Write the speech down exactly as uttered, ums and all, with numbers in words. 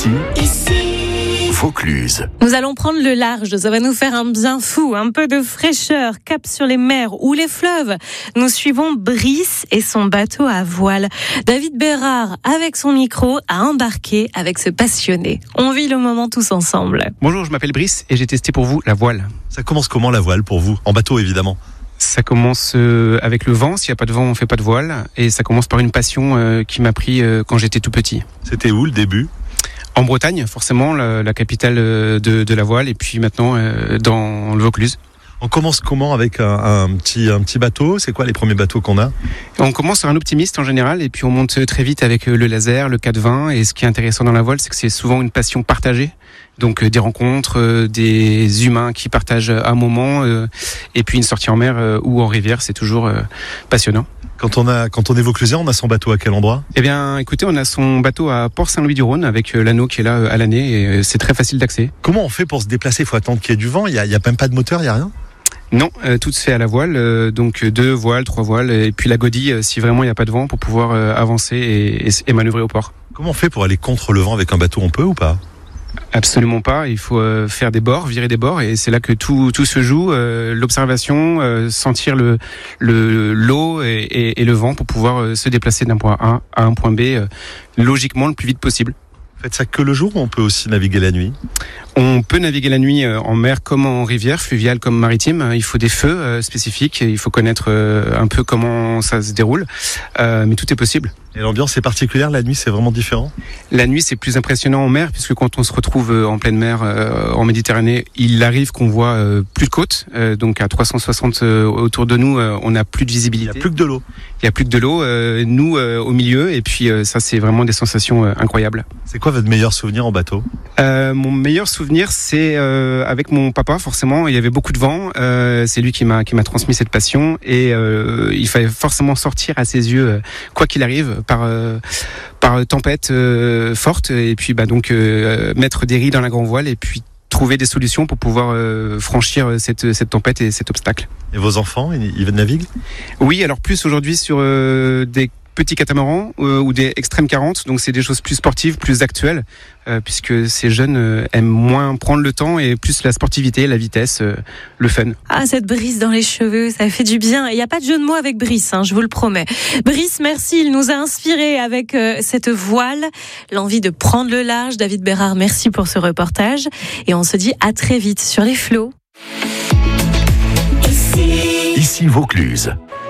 Ici, ici, Vaucluse. Nous allons prendre le large, ça va nous faire un bien fou, un peu de fraîcheur, cap sur les mers ou les fleuves. Nous suivons Brice et son bateau à voile. David Bérard, avec son micro, a embarqué avec ce passionné. On vit le moment tous ensemble. Bonjour, je m'appelle Brice et j'ai testé pour vous la voile. Ça commence comment la voile pour vous ? En bateau évidemment. Ça commence euh, avec le vent. S'il n'y a pas de vent, on ne fait pas de voile. Et ça commence par une passion euh, qui m'a pris euh, quand j'étais tout petit. C'était où le début ? En Bretagne, forcément, la, la capitale de, de la voile. Et puis maintenant, euh, dans le Vaucluse. On commence comment avec un, un, petit, un petit bateau ? C'est quoi les premiers bateaux qu'on a ? On commence sur un optimiste en général. Et puis on monte très vite avec le laser, le quatre vingts. Et ce qui est intéressant dans la voile, c'est que c'est souvent une passion partagée. Donc euh, des rencontres, euh, des humains qui partagent un moment, euh, et puis une sortie en mer euh, ou en rivière, c'est toujours euh, passionnant. Quand on, a, quand on est vauclusien, on a son bateau à quel endroit ? Eh bien, écoutez, on a son bateau à Port-Saint-Louis-du-Rhône avec euh, l'anneau qui est là euh, à l'année, et euh, c'est très facile d'accès. Comment on fait pour se déplacer ? Il faut attendre qu'il y ait du vent, il n'y a, il y a même pas de moteur, il n'y a rien ? Non, euh, tout se fait à la voile, euh, donc deux voiles, trois voiles, et puis la godille euh, si vraiment il n'y a pas de vent pour pouvoir euh, avancer et, et, et manœuvrer au port. Comment on fait pour aller contre le vent avec un bateau ? On peut ou pas ? Absolument pas, il faut euh, faire des bords, virer des bords, et c'est là que tout, tout se joue, euh, l'observation, euh, sentir le, le, l'eau et, et, et le vent pour pouvoir euh, se déplacer d'un point A à un point B euh, logiquement le plus vite possible. Vous faites ça que le jour ou on peut aussi naviguer la nuit ? On peut naviguer la nuit en mer comme en rivière, fluviale comme maritime. Il faut des feux spécifiques, il faut connaître un peu comment ça se déroule, euh, mais tout est possible. Et l'ambiance est particulière, la nuit c'est vraiment différent ? La nuit c'est plus impressionnant en mer, puisque quand on se retrouve en pleine mer, euh, en Méditerranée, il arrive qu'on voit euh, plus de côtes, euh, donc à trois cent soixante euh, autour de nous, euh, on n'a plus de visibilité. Il n'y a plus que de l'eau. Il n'y a plus que de l'eau, euh, nous euh, au milieu, et puis euh, ça c'est vraiment des sensations euh, incroyables. C'est quoi votre meilleur souvenir en bateau ? euh, Mon meilleur souvenir, c'est euh, avec mon papa, forcément. Il y avait beaucoup de vent. Euh, c'est lui qui m'a qui m'a transmis cette passion, et euh, il fallait forcément sortir à ses yeux, euh, quoi qu'il arrive, par euh, par tempête euh, forte, et puis bah donc euh, mettre des ris dans la grand voile, et puis trouver des solutions pour pouvoir euh, franchir cette cette tempête et cet obstacle. Et vos enfants, ils, ils naviguent ? Oui, alors plus aujourd'hui sur euh, des petits catamarans euh, ou des extrêmes quarante, donc c'est des choses plus sportives, plus actuelles, euh, puisque ces jeunes euh, aiment moins prendre le temps et plus la sportivité, la vitesse, euh, le fun. Ah, cette brise dans les cheveux, ça fait du bien. Il n'y a pas de jeu de mots avec Brice, hein, je vous le promets. Brice, merci, il nous a inspiré avec euh, cette voile, l'envie de prendre le large. David Bérard, merci pour ce reportage, et on se dit à très vite sur les flots. Ici, ici Vaucluse.